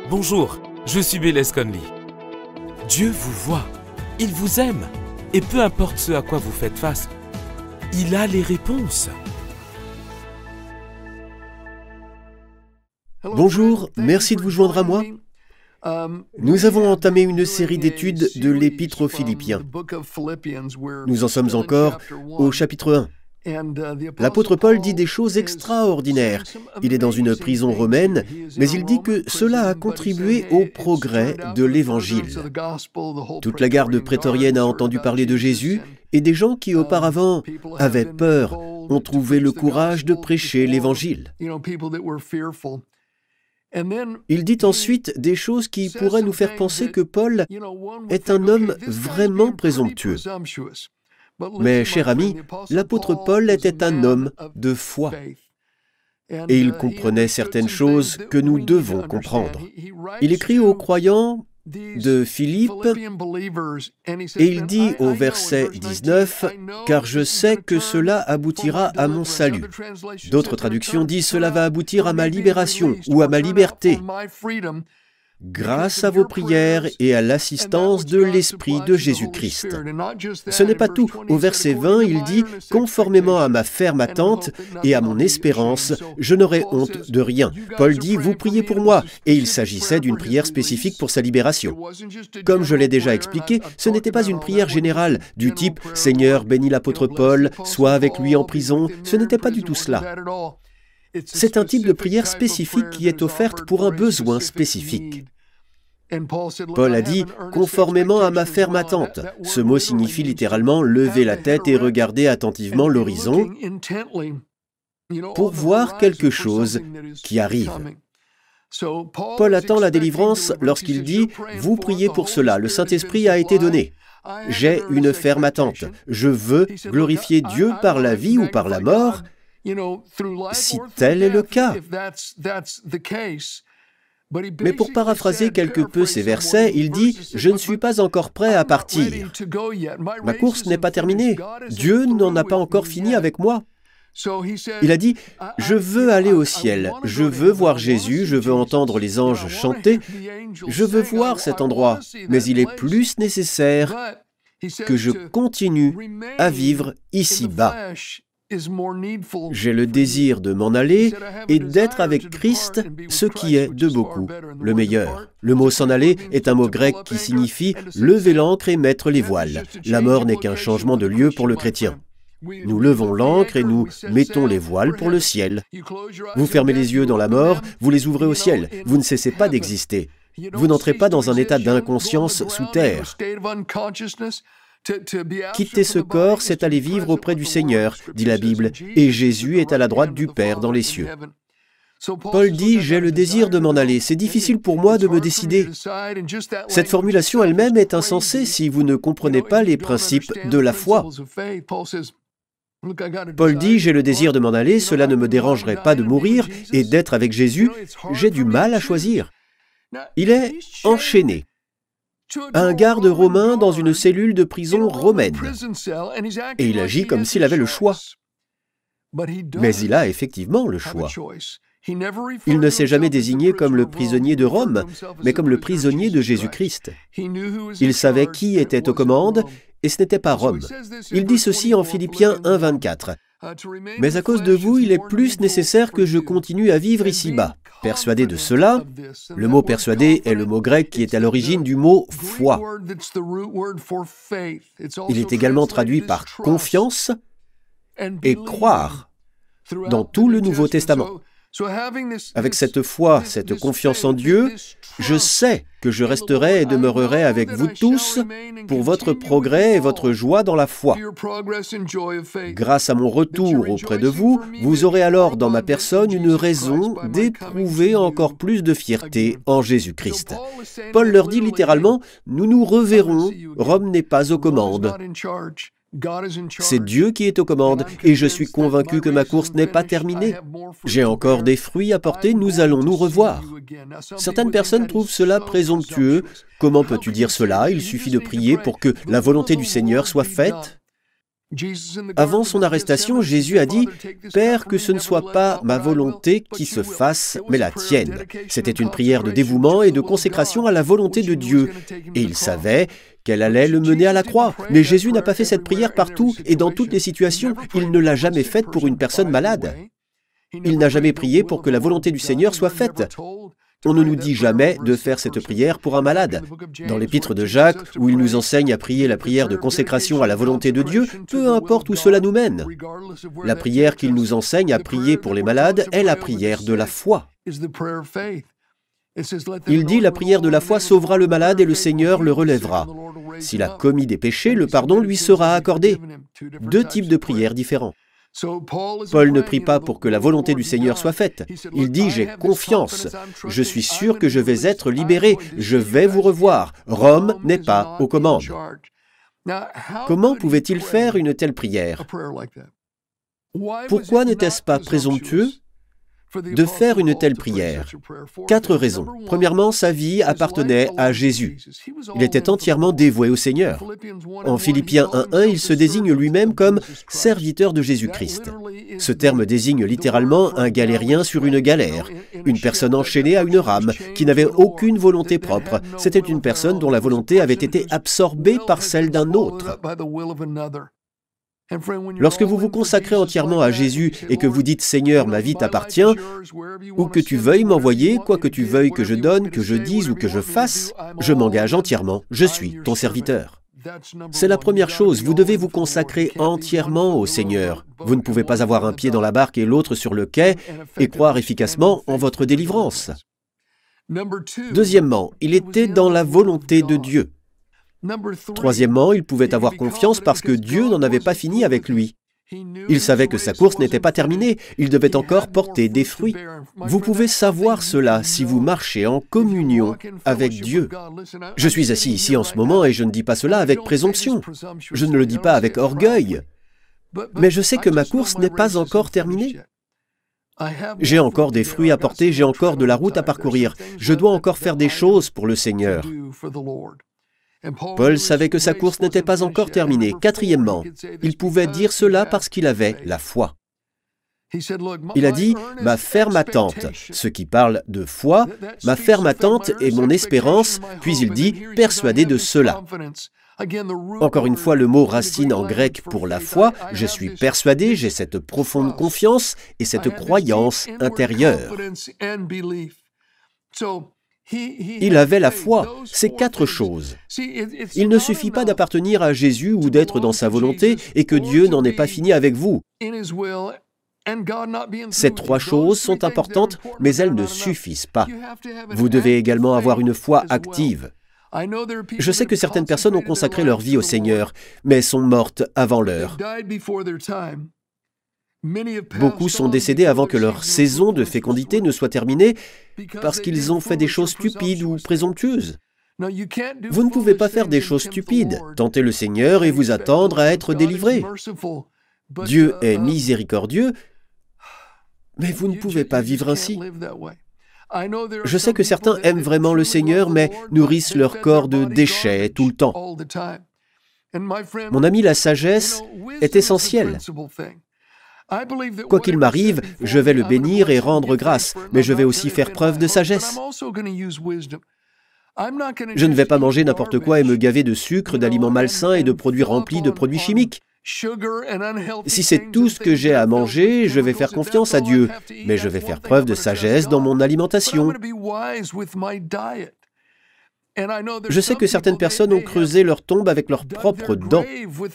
Bonjour, je suis Bélez Conley. Dieu vous voit, il vous aime, et peu importe ce à quoi vous faites face, il a les réponses. Bonjour, merci de vous joindre à moi. Nous avons entamé une série d'études de l'Épître aux Philippiens. Nous en sommes encore au chapitre 1. L'apôtre Paul dit des choses extraordinaires. Il est dans une prison romaine, mais il dit que cela a contribué au progrès de l'Évangile. Toute la garde prétorienne a entendu parler de Jésus, et des gens qui auparavant avaient peur ont trouvé le courage de prêcher l'Évangile. Il dit ensuite des choses qui pourraient nous faire penser que Paul est un homme vraiment présomptueux. Mais, cher ami, l'apôtre Paul était un homme de foi. Et il comprenait certaines choses que nous devons comprendre. Il écrit aux croyants de Philippe, et il dit au verset 19, « Car je sais que cela aboutira à mon salut. » D'autres traductions disent « Cela va aboutir à ma libération ou à ma liberté. » Grâce à vos prières et à l'assistance de l'Esprit de Jésus-Christ. Ce n'est pas tout. Au verset 20, il dit « Conformément à ma ferme attente et à mon espérance, je n'aurai honte de rien. » Paul dit « Vous priez pour moi » et il s'agissait d'une prière spécifique pour sa libération. Comme je l'ai déjà expliqué, ce n'était pas une prière générale du type « Seigneur, bénis l'apôtre Paul, sois avec lui en prison ». Ce n'était pas du tout cela. C'est un type de prière spécifique qui est offerte pour un besoin spécifique. Paul a dit « conformément à ma ferme attente ». Ce mot signifie littéralement « lever la tête et regarder attentivement l'horizon pour voir quelque chose qui arrive ». Paul attend la délivrance lorsqu'il dit « vous priez pour cela, le Saint-Esprit a été donné ». J'ai une ferme attente. Je veux glorifier Dieu par la vie ou par la mort, si tel est le cas. Mais pour paraphraser quelque peu ces versets, il dit « Je ne suis pas encore prêt à partir. Ma course n'est pas terminée. Dieu n'en a pas encore fini avec moi. » Il a dit « Je veux aller au ciel. Je veux voir Jésus. Je veux entendre les anges chanter. Je veux voir cet endroit. Mais il est plus nécessaire que je continue à vivre ici-bas. J'ai le désir de m'en aller et d'être avec Christ, ce qui est de beaucoup le meilleur. » Le mot « s'en aller » est un mot grec qui signifie « lever l'ancre et mettre les voiles ». La mort n'est qu'un changement de lieu pour le chrétien. Nous levons l'ancre et nous mettons les voiles pour le ciel. Vous fermez les yeux dans la mort, vous les ouvrez au ciel. Vous ne cessez pas d'exister. Vous n'entrez pas dans un état d'inconscience sous terre. Quitter ce corps, c'est aller vivre auprès du Seigneur, dit la Bible, et Jésus est à la droite du Père dans les cieux. Paul dit « J'ai le désir de m'en aller, c'est difficile pour moi de me décider. » Cette formulation elle-même est insensée si vous ne comprenez pas les principes de la foi. Paul dit « J'ai le désir de m'en aller, cela ne me dérangerait pas de mourir et d'être avec Jésus, j'ai du mal à choisir. » Il est enchaîné. Un garde romain dans une cellule de prison romaine. Et il agit comme s'il avait le choix. Mais il a effectivement le choix. Il ne s'est jamais désigné comme le prisonnier de Rome, mais comme le prisonnier de Jésus-Christ. Il savait qui était aux commandes, et ce n'était pas Rome. Il dit ceci en Philippiens 1, 24. « Mais à cause de vous, il est plus nécessaire que je continue à vivre ici-bas. » Persuadé de cela, le mot « persuadé » est le mot grec qui est à l'origine du mot « foi ». Il est également traduit par « confiance » et « croire » dans tout le Nouveau Testament. Avec cette foi, cette confiance en Dieu, je sais que je resterai et demeurerai avec vous tous pour votre progrès et votre joie dans la foi. Grâce à mon retour auprès de vous, vous aurez alors dans ma personne une raison d'éprouver encore plus de fierté en Jésus-Christ. Paul leur dit littéralement « Nous nous reverrons, Rome n'est pas aux commandes. » C'est Dieu qui est aux commandes et je suis convaincu que ma course n'est pas terminée. J'ai encore des fruits à porter, nous allons nous revoir. Certaines personnes trouvent cela présomptueux. Comment peux-tu dire cela? Il suffit de prier pour que la volonté du Seigneur soit faite. Avant son arrestation, Jésus a dit « Père, que ce ne soit pas ma volonté qui se fasse, mais la tienne ». C'était une prière de dévouement et de consécration à la volonté de Dieu. Et il savait qu'elle allait le mener à la croix. Mais Jésus n'a pas fait cette prière partout et dans toutes les situations. Il ne l'a jamais faite pour une personne malade. Il n'a jamais prié pour que la volonté du Seigneur soit faite. On ne nous dit jamais de faire cette prière pour un malade. Dans l'épître de Jacques, où il nous enseigne à prier la prière de consécration à la volonté de Dieu, peu importe où cela nous mène. La prière qu'il nous enseigne à prier pour les malades est la prière de la foi. Il dit « La prière de la foi sauvera le malade et le Seigneur le relèvera. S'il a commis des péchés, le pardon lui sera accordé. » Deux types de prières différents. Paul ne prie pas pour que la volonté du Seigneur soit faite. Il dit « J'ai confiance. Je suis sûr que je vais être libéré. Je vais vous revoir. Rome n'est pas aux commandes. » Comment pouvait-il faire une telle prière? Pourquoi n'était-ce pas présomptueux de faire une telle prière? 4 raisons. Premièrement, sa vie appartenait à Jésus. Il était entièrement dévoué au Seigneur. En Philippiens 1:1, il se désigne lui-même comme « serviteur de Jésus-Christ ». Ce terme désigne littéralement un galérien sur une galère, une personne enchaînée à une rame, qui n'avait aucune volonté propre. C'était une personne dont la volonté avait été absorbée par celle d'un autre. Lorsque vous vous consacrez entièrement à Jésus et que vous dites « Seigneur, ma vie t'appartient », ou que tu veuilles m'envoyer, quoi que tu veuilles que je donne, que je dise ou que je fasse, je m'engage entièrement, je suis ton serviteur. C'est la première chose, vous devez vous consacrer entièrement au Seigneur. Vous ne pouvez pas avoir un pied dans la barque et l'autre sur le quai et croire efficacement en votre délivrance. Deuxièmement, il était dans la volonté de Dieu. Troisièmement, il pouvait avoir confiance parce que Dieu n'en avait pas fini avec lui. Il savait que sa course n'était pas terminée, il devait encore porter des fruits. Vous pouvez savoir cela si vous marchez en communion avec Dieu. Je suis assis ici en ce moment et je ne dis pas cela avec présomption. Je ne le dis pas avec orgueil. Mais je sais que ma course n'est pas encore terminée. J'ai encore des fruits à porter, j'ai encore de la route à parcourir. Je dois encore faire des choses pour le Seigneur. Paul savait que sa course n'était pas encore terminée. Quatrièmement, il pouvait dire cela parce qu'il avait la foi. Il a dit « ma ferme attente », ce qui parle de foi, « ma ferme attente est mon espérance », puis il dit « persuadé de cela ». Encore une fois, le mot racine en grec pour la foi, je suis persuadé, j'ai cette profonde confiance et cette croyance intérieure. Il avait la foi, ces 4 choses. Il ne suffit pas d'appartenir à Jésus ou d'être dans sa volonté et que Dieu n'en ait pas fini avec vous. Ces 3 choses sont importantes, mais elles ne suffisent pas. Vous devez également avoir une foi active. Je sais que certaines personnes ont consacré leur vie au Seigneur, mais sont mortes avant l'heure. Beaucoup sont décédés avant que leur saison de fécondité ne soit terminée parce qu'ils ont fait des choses stupides ou présomptueuses. Vous ne pouvez pas faire des choses stupides, tenter le Seigneur et vous attendre à être délivré. Dieu est miséricordieux, mais vous ne pouvez pas vivre ainsi. Je sais que certains aiment vraiment le Seigneur, mais nourrissent leur corps de déchets tout le temps. Mon ami, la sagesse est essentielle. Quoi qu'il m'arrive, je vais le bénir et rendre grâce, mais je vais aussi faire preuve de sagesse. Je ne vais pas manger n'importe quoi et me gaver de sucre, d'aliments malsains et de produits remplis de produits chimiques. Si c'est tout ce que j'ai à manger, je vais faire confiance à Dieu, mais je vais faire preuve de sagesse dans mon alimentation. Je sais que certaines personnes ont creusé leur tombe avec leurs propres dents.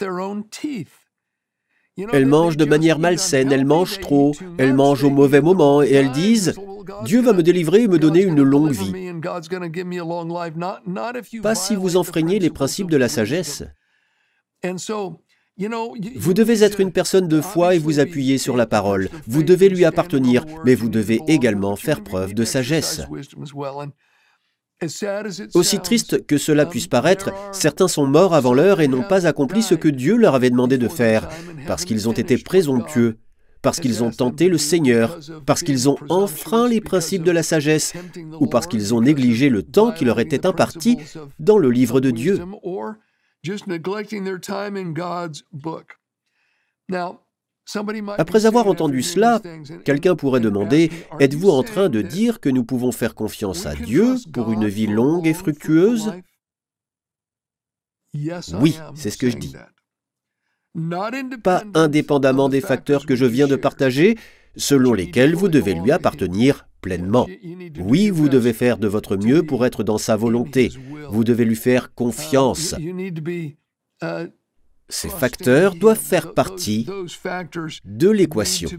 Elles mangent de manière malsaine, elles mangent trop, elles mangent au mauvais moment et elles disent « Dieu va me délivrer et me donner une longue vie ». Pas si vous enfreignez les principes de la sagesse. Vous devez être une personne de foi et vous appuyer sur la parole. Vous devez lui appartenir, mais vous devez également faire preuve de sagesse. Aussi triste que cela puisse paraître, certains sont morts avant l'heure et n'ont pas accompli ce que Dieu leur avait demandé de faire, parce qu'ils ont été présomptueux, parce qu'ils ont tenté le Seigneur, parce qu'ils ont enfreint les principes de la sagesse, ou parce qu'ils ont négligé le temps qui leur était imparti dans le livre de Dieu. Après avoir entendu cela, quelqu'un pourrait demander, « Êtes-vous en train de dire que nous pouvons faire confiance à Dieu pour une vie longue et fructueuse ?» Oui, c'est ce que je dis. Pas indépendamment des facteurs que je viens de partager, selon lesquels vous devez lui appartenir pleinement. Oui, vous devez faire de votre mieux pour être dans sa volonté. Vous devez lui faire confiance. Ces facteurs doivent faire partie de l'équation.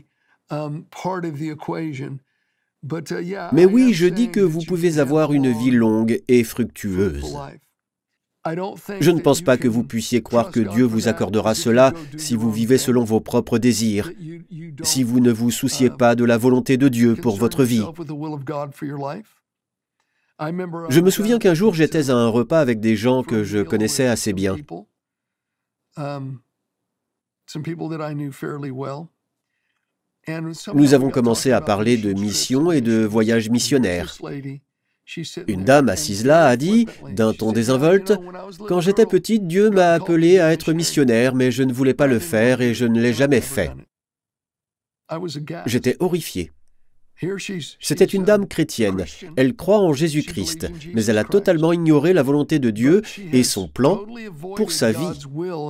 Mais oui, je dis que vous pouvez avoir une vie longue et fructueuse. Je ne pense pas que vous puissiez croire que Dieu vous accordera cela si vous vivez selon vos propres désirs, si vous ne vous souciez pas de la volonté de Dieu pour votre vie. Je me souviens qu'un jour, j'étais à un repas avec des gens que je connaissais assez bien. Nous avons commencé à parler de mission et de voyages missionnaires. Une dame assise là a dit, d'un ton désinvolte, « Quand j'étais petite, Dieu m'a appelé à être missionnaire, mais je ne voulais pas le faire et je ne l'ai jamais fait. » J'étais horrifié. C'était une dame chrétienne. Elle croit en Jésus-Christ, mais elle a totalement ignoré la volonté de Dieu et son plan pour sa vie.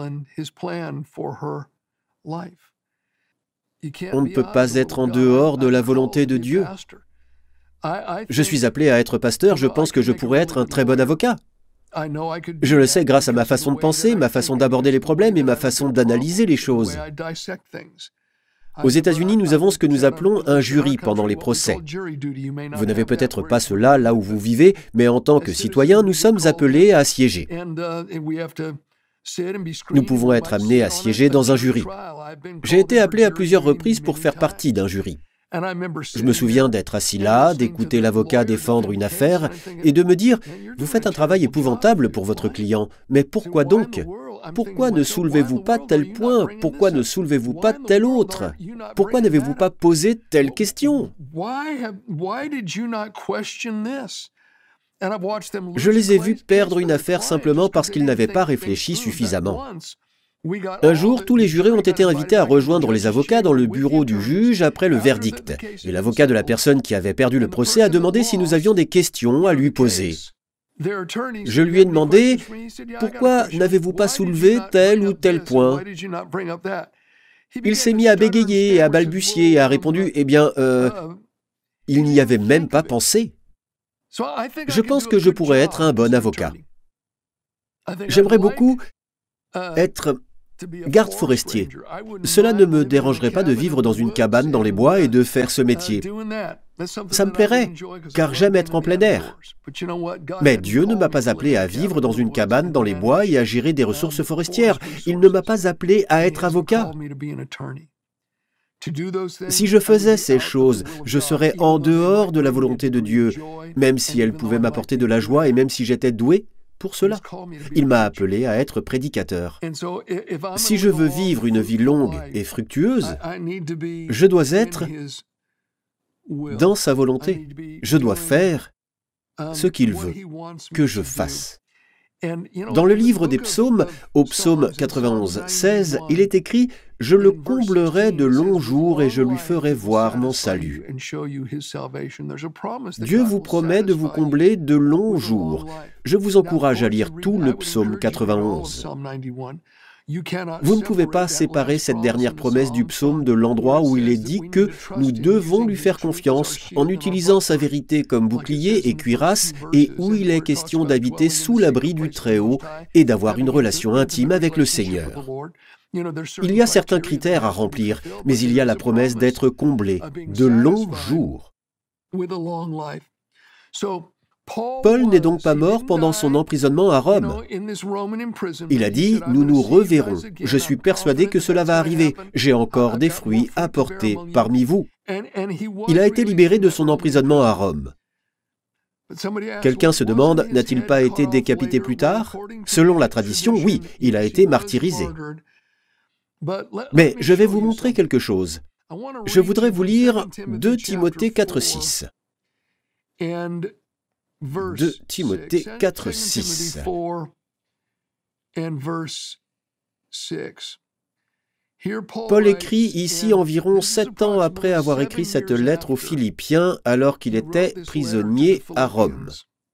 On ne peut pas être en dehors de la volonté de Dieu. Je suis appelé à être pasteur, je pense que je pourrais être un très bon avocat. Je le sais grâce à ma façon de penser, ma façon d'aborder les problèmes et ma façon d'analyser les choses. Aux États-Unis, nous avons ce que nous appelons un jury pendant les procès. Vous n'avez peut-être pas cela là où vous vivez, mais en tant que citoyens, nous sommes appelés à siéger. Nous pouvons être amenés à siéger dans un jury. J'ai été appelé à plusieurs reprises pour faire partie d'un jury. Je me souviens d'être assis là, d'écouter l'avocat défendre une affaire et de me dire « Vous faites un travail épouvantable pour votre client, mais pourquoi donc ? Pourquoi ne soulevez-vous pas tel point ? Pourquoi ne soulevez-vous pas tel autre ? Pourquoi n'avez-vous pas posé telle question ?» Je les ai vus perdre une affaire simplement parce qu'ils n'avaient pas réfléchi suffisamment. Un jour, tous les jurés ont été invités à rejoindre les avocats dans le bureau du juge après le verdict. Et l'avocat de la personne qui avait perdu le procès a demandé si nous avions des questions à lui poser. Je lui ai demandé « Pourquoi n'avez-vous pas soulevé tel ou tel point ?» Il s'est mis à bégayer et à balbutier et a répondu « Eh bien, il n'y avait même pas pensé. » Je pense que je pourrais être un bon avocat. J'aimerais beaucoup être garde forestier. Cela ne me dérangerait pas de vivre dans une cabane dans les bois et de faire ce métier. Ça me plairait, car j'aime être en plein air. Mais Dieu ne m'a pas appelé à vivre dans une cabane dans les bois et à gérer des ressources forestières. Il ne m'a pas appelé à être avocat. Si je faisais ces choses, je serais en dehors de la volonté de Dieu, même si elle pouvait m'apporter de la joie et même si j'étais doué pour cela. Il m'a appelé à être prédicateur. Si je veux vivre une vie longue et fructueuse, je dois être dans sa volonté. Je dois faire ce qu'il veut que je fasse. Dans le livre des psaumes, au psaume 91, 16, il est écrit « Je le comblerai de longs jours et je lui ferai voir mon salut. » Dieu vous promet de vous combler de longs jours. Je vous encourage à lire tout le psaume 91. Vous ne pouvez pas séparer cette dernière promesse du psaume de l'endroit où il est dit que nous devons lui faire confiance en utilisant sa vérité comme bouclier et cuirasse et où il est question d'habiter sous l'abri du Très-Haut et d'avoir une relation intime avec le Seigneur. Il y a certains critères à remplir, mais il y a la promesse d'être comblé de longs jours. Paul n'est donc pas mort pendant son emprisonnement à Rome. Il a dit « Nous nous reverrons. Je suis persuadé que cela va arriver. J'ai encore des fruits à porter parmi vous. » Il a été libéré de son emprisonnement à Rome. Quelqu'un se demande, n'a-t-il pas été décapité plus tard? Selon la tradition, oui, il a été martyrisé. Mais je vais vous montrer quelque chose. Je voudrais vous lire 2 Timothée 4,6. 2 Timothée 4,6. Paul écrit ici environ 7 ans après avoir écrit cette lettre aux Philippiens alors qu'il était prisonnier à Rome.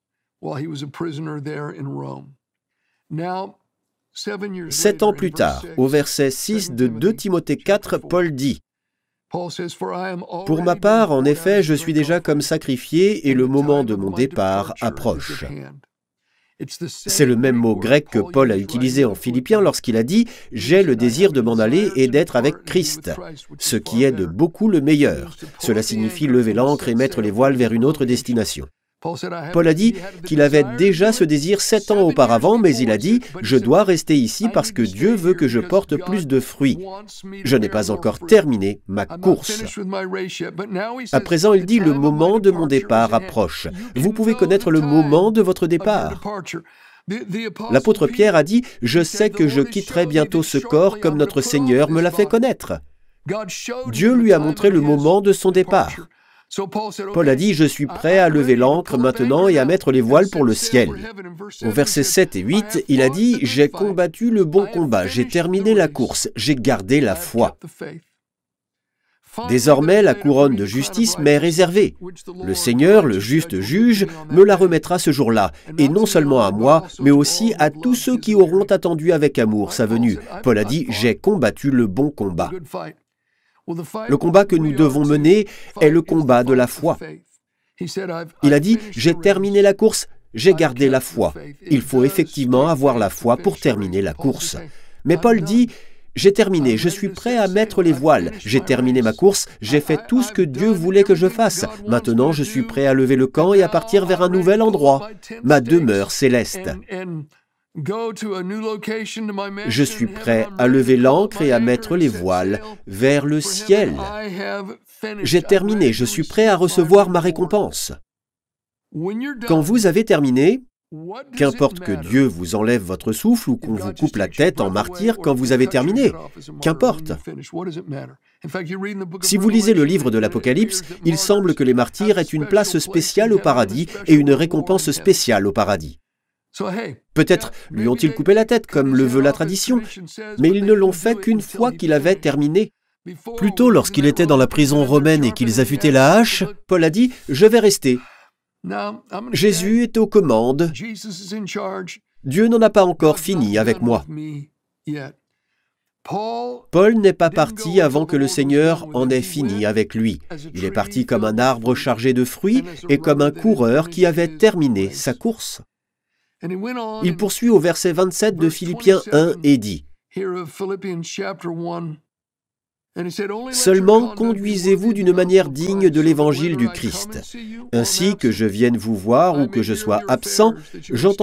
7 ans plus tard, au verset 6 de 2 Timothée 4, Paul dit « Pour ma part, en effet, je suis déjà comme sacrifié et le moment de mon départ approche. » C'est le même mot grec que Paul a utilisé en Philippiens lorsqu'il a dit « J'ai le désir de m'en aller et d'être avec Christ », ce qui est de beaucoup le meilleur. Cela signifie lever l'ancre et mettre les voiles vers une autre destination. Paul a dit qu'il avait déjà ce désir 7 ans auparavant, mais il a dit « Je dois rester ici parce que Dieu veut que je porte plus de fruits. Je n'ai pas encore terminé ma course. » À présent, il dit « Le moment de mon départ approche. » Vous pouvez connaître le moment de votre départ. L'apôtre Pierre a dit « Je sais que je quitterai bientôt ce corps comme notre Seigneur me l'a fait connaître. » Dieu lui a montré le moment de son départ. Paul a dit « Je suis prêt à lever l'ancre maintenant et à mettre les voiles pour le ciel. » Au versets 7 et 8, il a dit « J'ai combattu le bon combat, j'ai terminé la course, j'ai gardé la foi. » Désormais, la couronne de justice m'est réservée. Le Seigneur, le juste juge, me la remettra ce jour-là, et non seulement à moi, mais aussi à tous ceux qui auront attendu avec amour sa venue. Paul a dit « J'ai combattu le bon combat. » Le combat que nous devons mener est le combat de la foi. Il a dit « J'ai terminé la course, j'ai gardé la foi. » Il faut effectivement avoir la foi pour terminer la course. Mais Paul dit « J'ai terminé, je suis prêt à mettre les voiles. J'ai terminé ma course, j'ai fait tout ce que Dieu voulait que je fasse. Maintenant, je suis prêt à lever le camp et à partir vers un nouvel endroit, ma demeure céleste. » Je suis prêt à lever l'ancre et à mettre les voiles vers le ciel. J'ai terminé, je suis prêt à recevoir ma récompense. Quand vous avez terminé, qu'importe que Dieu vous enlève votre souffle ou qu'on vous coupe la tête en martyr quand vous avez terminé, qu'importe. Si vous lisez le livre de l'Apocalypse, il semble que les martyrs aient une place spéciale au paradis et une récompense spéciale au paradis. Peut-être lui ont-ils coupé la tête, comme le veut la tradition, mais ils ne l'ont fait qu'une fois qu'il avait terminé. Plus tôt, lorsqu'il était dans la prison romaine et qu'ils affûtaient la hache, Paul a dit « Je vais rester. Jésus est aux commandes. Dieu n'en a pas encore fini avec moi. » Paul n'est pas parti avant que le Seigneur en ait fini avec lui. Il est parti comme un arbre chargé de fruits et comme un coureur qui avait terminé sa course. Il poursuit au verset 27 de Philippiens 1 et dit « Seulement conduisez-vous d'une manière digne de l'évangile du Christ. Ainsi que je vienne vous voir ou que je sois absent, j'entends